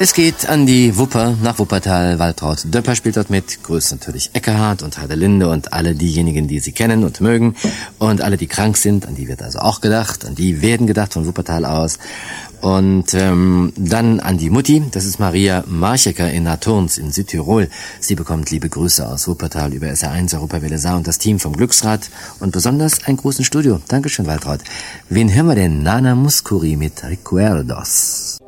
Es geht an die Wupper, nach Wuppertal. Waltraud Döpper spielt dort mit. Grüßt natürlich Eckehard und Heidelinde und alle diejenigen, die sie kennen und mögen. Und alle, die krank sind, an die wird also auch gedacht. An die werden gedacht von Wuppertal aus. Und dann an die Mutti, das ist Maria Marchecker in Naturns in Südtirol. Sie bekommt liebe Grüße aus Wuppertal über SR1, Europawelle Saar und das Team vom Glücksrad. Und besonders ein großen Studio. Dankeschön, Waltraud. Wen hören wir denn? Nana Mouskouri mit Recuerdos.